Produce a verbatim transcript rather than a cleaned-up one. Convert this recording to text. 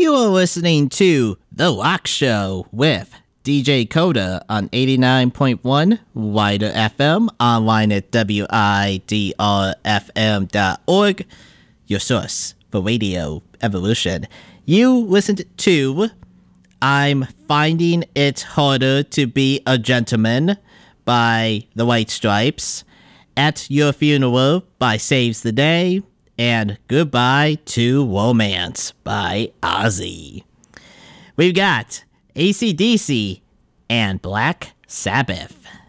You are listening to The Rock Show with D J Coda on eighty-nine point one Wider F M, online at W I D R F M dot org, your source for radio evolution. You listened to I'm Finding It Harder to Be a Gentleman by The White Stripes, At Your Funeral by Saves the Day, and Goodbye to Romance by Ozzy. We've got A C D C and Black Sabbath.